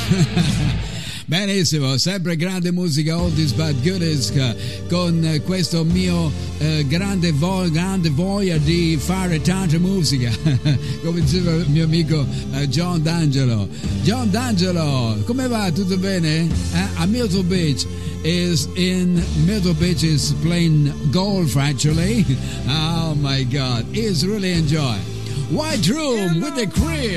Benissimo, sempre grande musica oldies but goodies, con questo mio grande voglia di fare tanta musica, come diceva il mio amico John D'Angelo. John D'Angelo, come va? Tutto bene? A Myrtle Beach is playing golf actually. Oh my God, he's really enjoying. White Room with the Cream.